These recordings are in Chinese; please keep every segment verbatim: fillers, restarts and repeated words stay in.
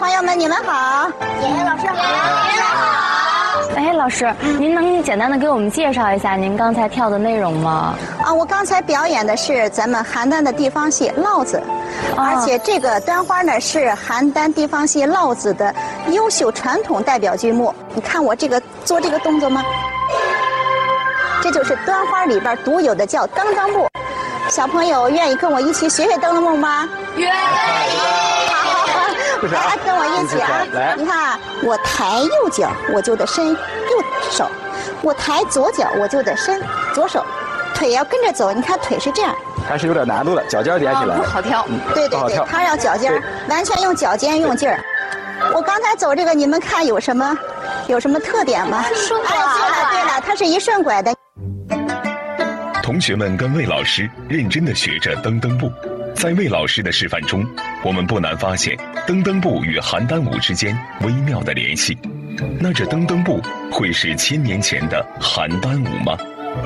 朋友们，你们好！ 妍妍老师好！妍妍好！ 哎，老师，您能简单的给我们介绍一下您刚才跳的内容吗？ 啊，我刚才表演的是咱们邯郸的地方戏烙子， 哦、 而且这个端花呢是邯郸地方戏烙子的优秀传统代表剧目。你看我这个做这个动作吗？这就是端花里边独有的叫噔噔步。小朋友愿意跟我一起学学噔噔步吗？ 愿意。 好好好，来跟我一起啊！ 来， 你看，我抬右脚，我就得伸右手；我抬左脚，我就得伸左手。腿要跟着走，你看腿是这样。 还是有点难度的，脚尖点起来。 不好跳。 嗯、对对对，他要脚尖，完全用脚尖用劲儿。我刚才走这个，你们看有什么有什么特点吗？ 顺拐。 哎，对了对了，它是一顺拐的。 同学们跟魏老师认真地学着噔噔步，在魏老师的示范中，我们不难发现噔噔步与邯郸舞之间微妙的联系。那这噔噔步会是千年前的邯郸舞吗？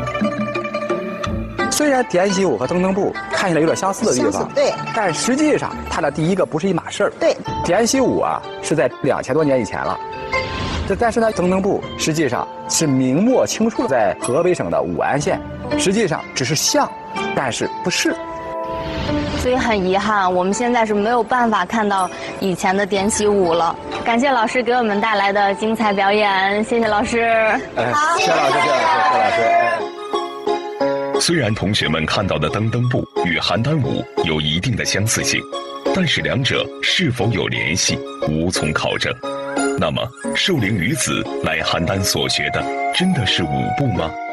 虽然点喜舞和噔噔步看起来有点相似的地方， 对， 但实际上它的第一个不是一码事儿。 对， 点喜舞啊是在两千多年以前了，这但是呢，噔噔步实际上是明末清初在河北省的武安县。实际上只是像，但是不是。 所以很遗憾，我们现在是没有办法看到以前的点喜舞了。感谢老师给我们带来的精彩表演，谢谢老师。 哎，谢谢老师，谢谢老师，谢谢老师。 哎、虽然同学们看到的噔噔步与邯郸舞有一定的相似性，但是两者是否有联系，无从考证。那么，寿陵女子来邯郸所学的真的是舞步吗？